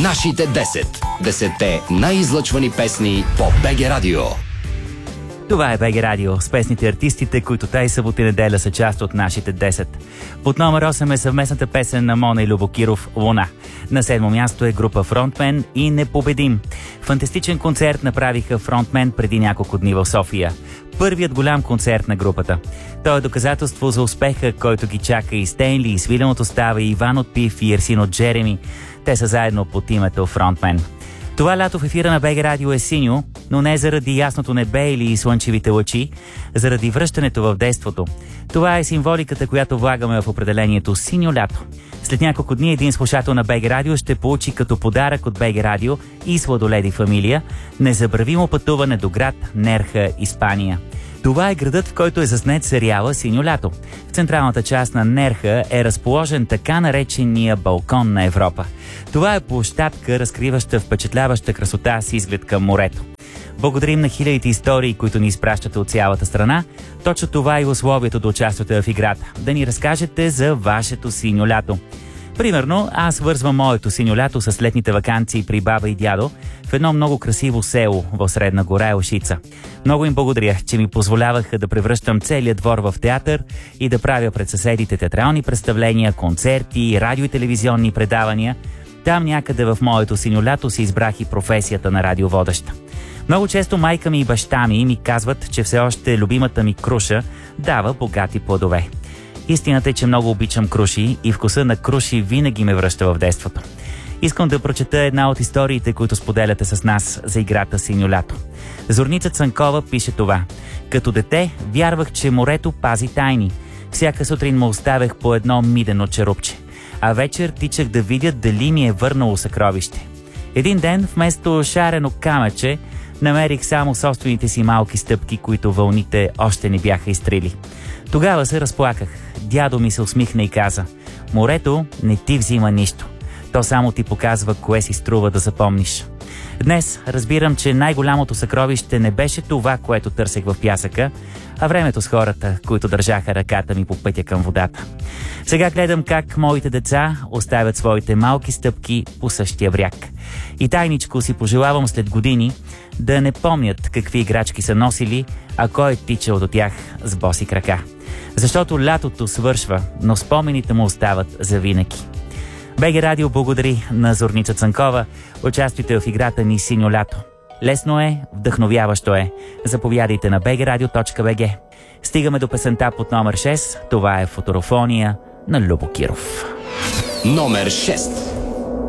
Нашите 10. 10-те най-излъчвани песни по БГ Радио. Това е БГ Радио с песните артистите, които тази събота и неделя са част от нашите 10. Под номер 8 е съвместната песен на Мона и Любо Киров «Луна». На 7 място е група Фронтмен и Непобедим. Фантастичен концерт направиха Фронтмен преди няколко дни в София. Първият голям концерт на групата. Той е доказателство за успеха, който ги чака и Стенли, и Свилен от Остава, и Иван от Пив, и Ерсин от Джереми. Те са заедно под името Фронтмен. Това лято в ефира на БГ Радио е синьо, но не заради ясното небе или слънчевите лъчи, заради връщането в детството. Това е символиката, която влагаме в определението синьо лято. След няколко дни един слушател на БГ Радио ще получи като подарък от БГ Радио и Сладоледи фамилия незабравимо пътуване до град Нерха, Испания. Това е градът, в който е заснет сериала «Синьо лято». В централната част на Нерха е разположен така наречения балкон на Европа. Това е площадка, разкриваща впечатляваща красота с изглед към морето. Благодарим на хилядите истории, които ни изпращате от цялата страна. Точно това е условието да участвате в играта. Да ни разкажете за вашето синьо лято. Примерно, аз вързвам моето синьо лято с летните ваканции при баба и дядо в едно много красиво село в Средна гора Елшица. Много им благодаря, че ми позволяваха да превръщам целият двор в театър и да правя пред съседите театрални представления, концерти, радио и телевизионни предавания. Там някъде в моето синьо лято си избрах и професията на радиоводеща. Много често майка ми и баща ми казват, че все още любимата ми круша дава богати плодове. Истината е, че много обичам круши и вкуса на круши винаги ме връща в детството. Искам да прочета една от историите, които споделяте с нас за играта «Синьо лято». Зорница Цанкова пише това. Като дете вярвах, че морето пази тайни. Всяка сутрин му оставях по едно мидено черупче. А вечер тичах да видя дали ми е върнало съкровище. Един ден вместо шарено камъче намерих само собствените си малки стъпки, които вълните още не бяха изтрили. Тогава се разплаках. Дядо ми се усмихна и каза: морето не ти взима нищо. То само ти показва кое си струва да запомниш. Днес разбирам, че най-голямото съкровище не беше това, което търсех в пясъка, а времето с хората, които държаха ръката ми по пътя към водата. Сега гледам как моите деца оставят своите малки стъпки по същия бряг. И тайничко си пожелавам след години да не помнят какви играчки са носили, а кой е тичал до тях с боси крака. Защото лятото свършва, но спомените му остават завинаги. БГ Радио благодари на Зорница Цанкова. Участвайте в играта ни «Синьо лято». Лесно е, вдъхновяващо е. Заповядайте на bgradio.bg. Стигаме до песента под номер 6. Това е «Фоторофония» на Любо Киров. Номер 6.